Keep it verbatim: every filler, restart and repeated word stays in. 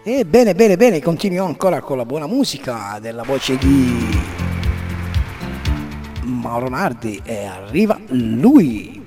E bene, bene, bene, continuiamo ancora con la buona musica della voce di Mauro Nardi e arriva lui.